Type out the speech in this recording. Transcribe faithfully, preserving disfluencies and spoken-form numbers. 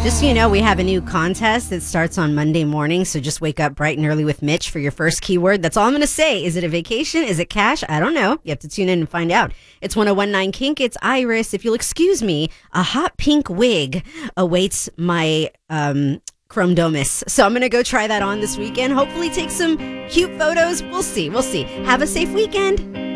Just so you know, we have a new contest that starts on Monday morning, so just wake up bright and early with Mitch for your first keyword. That's all I'm going to say. Is it a vacation? Is it cash? I don't know. You have to tune in and find out. It's one oh one nine Kink. It's Iris. If you'll excuse me, a hot pink wig awaits my um, Chrome Domus. So I'm going to go try that on this weekend. Hopefully take some cute photos. We'll see. We'll see. Have a safe weekend.